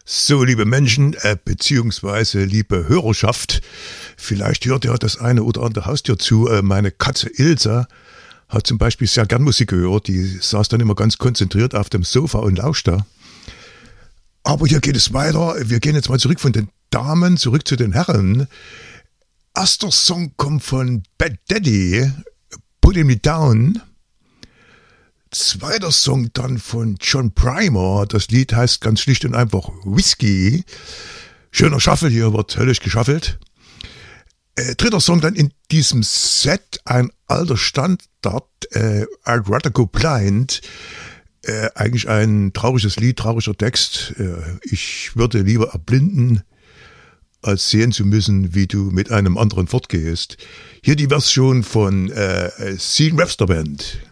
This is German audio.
So, liebe Menschen, beziehungsweise liebe Hörerschaft, vielleicht hört ja das eine oder andere Haustier zu. Meine Katze Ilse hat zum Beispiel sehr gern Musik gehört. Die saß dann immer ganz konzentriert auf dem Sofa und lauschte. Aber hier geht es weiter. Wir gehen jetzt mal zurück von den Damen, zurück zu den Herren. Erster Song kommt von Bad Daddy, Put Me Down. Zweiter Song dann von John Primer. Das Lied heißt ganz schlicht und einfach Whiskey. Schöner Shuffle, hier wird höllisch geschaffelt. Dritter Song dann in diesem Set, ein alter Standard, I'd Rather Go Blind. Eigentlich ein trauriges Lied, trauriger Text. Ich würde lieber erblinden, als sehen zu müssen, wie du mit einem anderen fortgehst. Hier die Version von Sean Webster Band.